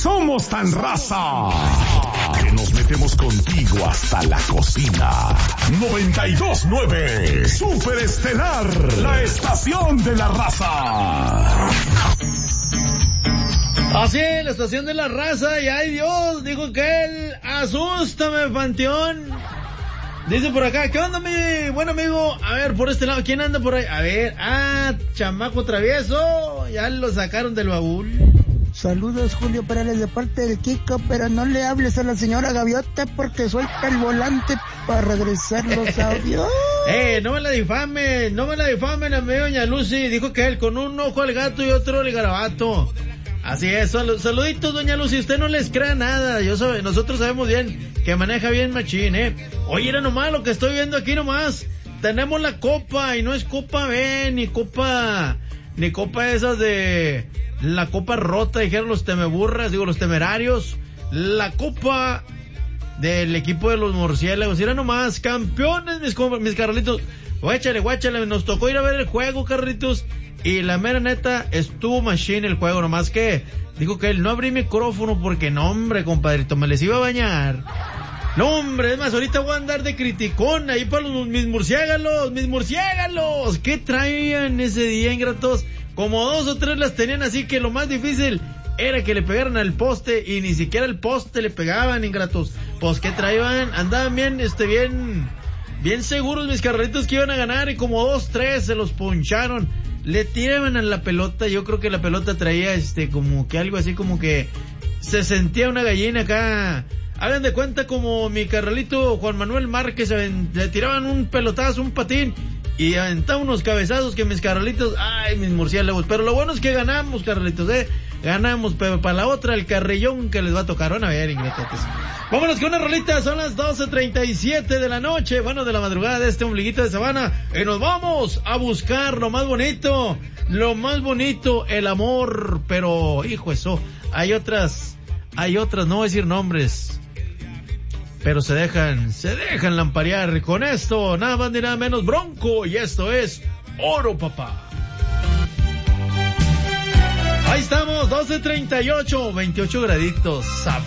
Somos tan raza que nos metemos contigo hasta la cocina. 92.9 Super Estelar, la estación de la raza. Así es, la estación de la raza. Y ay Dios, dijo que él, asústame, Panteón. Dice por acá, ¿qué onda, mi buen amigo? A ver, por este lado, ¿quién anda por ahí? A ver, chamaco travieso, ya lo sacaron del baúl. Saludos, Julio Perales, de parte del Kiko, pero no le hables a la señora Gaviota porque suelta el volante para regresar los audios. No me la difamen, amigo doña Lucy. Dijo que él con un ojo al gato y otro al garabato. Así es, saluditos, doña Lucy, usted no les crea nada, nosotros sabemos bien que maneja bien machín, Oye, era nomás lo que estoy viendo aquí nomás, tenemos la copa, y no es copa B, ni copa esas de, la copa rota, dijeron los los temerarios, la copa del equipo de los murciélagos, era nomás, campeones, mis Carlitos, guáchale, nos tocó ir a ver el juego, Carlitos. Y la mera neta, estuvo machine el juego, nomás que dijo que él no abrí micrófono porque no, hombre, compadrito, me les iba a bañar. No, hombre, es más, ahorita voy a andar de criticón ahí para mis murciélagos. ¿Qué traían ese día, ingratos? Como 2 o 3 las tenían, así que lo más difícil era que le pegaran al poste y ni siquiera el poste le pegaban, ingratos. Pues, ¿qué traían? Andaban bien seguros mis carreritos que iban a ganar y como 2-3 se los poncharon. Le tiraban a la pelota, yo creo que la pelota traía como que algo así como que se sentía una gallina acá. Hagan de cuenta como mi carnalito Juan Manuel Márquez, le tiraban un pelotazo, un patín y aventaban unos cabezazos que mis carnalitos, ay, mis murciélagos. Pero lo bueno es que ganamos, carnalitos, ganamos, pero para la otra el carrillón que les va a tocar. Van a ver, ingratotes. Vámonos con una rolita, son las 12:37 de la noche, bueno, de la madrugada de este ombliguito de sabana, y nos vamos a buscar lo más bonito, el amor, pero, hijo eso, hay otras, no voy a decir nombres, pero se dejan lamparear con esto, nada más ni nada menos, Bronco, y esto es Oro, papá. Ahí estamos, 12:38, 28 graditos,